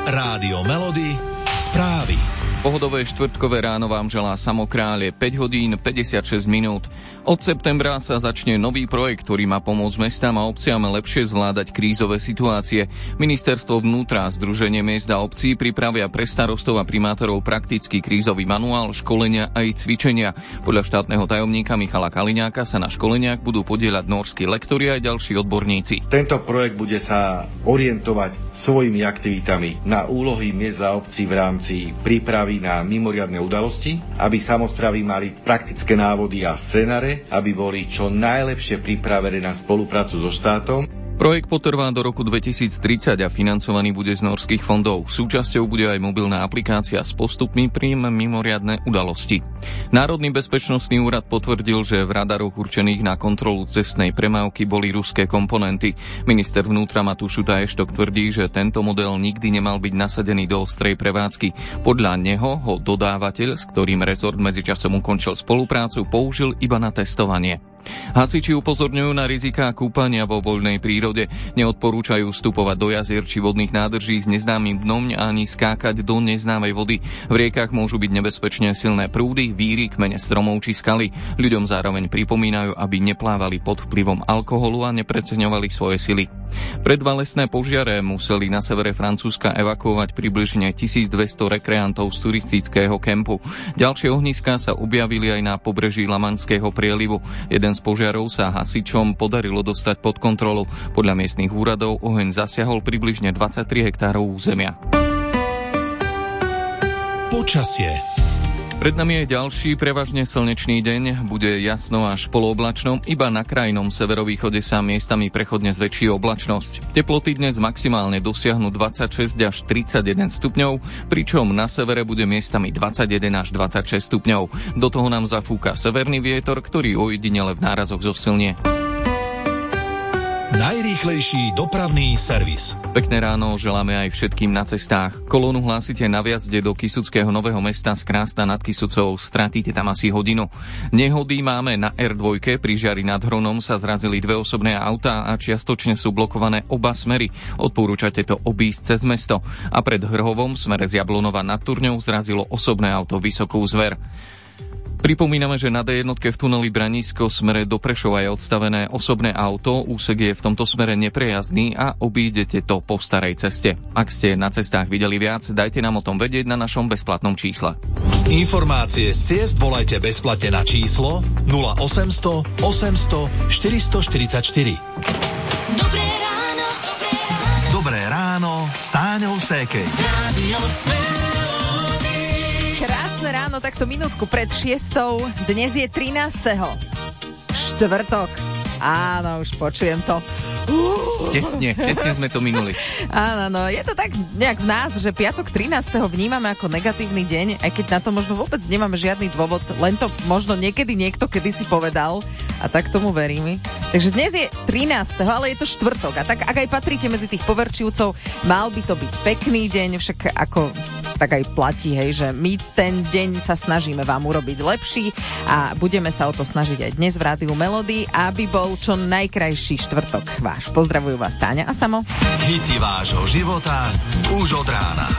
Rádio Melody, správy. Pohodové štvrtkové ráno vám želá Samo Kráľ, 5 hodín 56 minút. Od septembra sa začne nový projekt, ktorý má pomôcť mestám a obciam lepšie zvládať krízové situácie. Ministerstvo vnútra a Združenie miest a obcí pripravia pre starostov a primátorov praktický krízový manuál, školenia aj cvičenia. Podľa štátneho tajomníka Michala Kaliňáka sa na školeniach budú podieľať nórski lektori a ďalší odborníci. Tento projekt bude sa orientovať svojimi aktivitami na úlohy miest a obcí v rámci prípravy na mimoriadne udalosti, aby samosprávy mali praktické návody a scenáre, aby boli čo najlepšie pripravené na spoluprácu so štátom. Projekt potrvá do roku 2030 a financovaný bude z nórskych fondov. Súčasťou bude aj mobilná aplikácia s postupmi pri mimoriadne udalosti. Národný bezpečnostný úrad potvrdil, že v radaroch určených na kontrolu cestnej premávky boli ruské komponenty. Minister vnútra Matúš Šuta Eštok tvrdí, že tento model nikdy nemal byť nasadený do ostrej prevádzky. Podľa neho ho dodávateľ, s ktorým rezort medzičasom ukončil spoluprácu, použil iba na testovanie. Hasiči upozorňujú na riziká kúpania vo voľnej prírode. Neodporúčajú vstupovať do jazier či vodných nádrží s neznámym dnom ani skákať do neznámej vody. V riekach môžu byť nebezpečne silné prúdy, víry, kmene stromov či skaly. Ľuďom zároveň pripomínajú, aby neplávali pod vplyvom alkoholu a nepreceňovali svoje sily. Pred 2 lesné požiare museli na severe Francúzska evakuovať približne 1200 rekreantov z turistického kempu. Ďalšie ohniská sa objavili aj na pobreží Lamanského prielivu. Jeden z požiarov sa hasičom podarilo dostať pod kontrolu. Podľa miestnych úradov oheň zasiahol približne 23 hektárov územia. Počasie. Pred nami je ďalší prevažne slnečný deň, bude jasno až polooblačno, iba na krajnom severovýchode sa miestami prechodne zväčší oblačnosť. Teploty dnes maximálne dosiahnu 26 až 31 stupňov, pričom na severe bude miestami 21 až 26 stupňov. Do toho nám zafúka severný vietor, ktorý ojedinele v nárazoch zosilnie. Najrýchlejší dopravný servis. Pekné ráno želáme aj všetkým na cestách. Kolónu hlásite na vjazde do Kysuckého Nového Mesta z Krásna nad Kysucou. Stratíte tam asi hodinu. Nehody máme na R2. Pri Žiari nad Hronom sa zrazili 2 osobné autá a čiastočne sú blokované oba smery. Odporúčate to obísť cez mesto. A pred Hrhovom smere z Jablonova nad Turňou zrazilo osobné auto Vysokú Zver. Pripomíname, že na D1 v tuneli Branisko smere do Prešova je odstavené osobné auto, úsek je v tomto smere neprejazdný a obídete to po starej ceste. Ak ste na cestách videli viac, dajte nám o tom vedieť na našom bezplatnom čísle. Informácie z ciest volajte bezplatne na číslo 0800 800 444. Dobré ráno. Dobré ráno s Táňou Sékej. Krásne ráno, takto minútku pred 6. Dnes je 13. Štvrtok. Áno, už počujem to. Tesne sme to minuli. Áno, no, je to tak nejak v nás, že piatok 13. vnímame ako negatívny deň, aj keď na to možno vôbec nemáme žiadny dôvod, len to možno niekedy niekto kedysi povedal a tak tomu veríme. Takže dnes je 13. ale je to štvrtok a tak ak aj patríte medzi tých poverčivcov, mal by to byť pekný deň, však ako tak aj platí, hej, že my ten deň sa snažíme vám urobiť lepší a budeme sa o to snažiť aj dnes v Rádiu Melody, aby bol čo najkrajší štvrtok váš. Pozdravujú vás Táňa a Samo. Hity vášho života už od rána.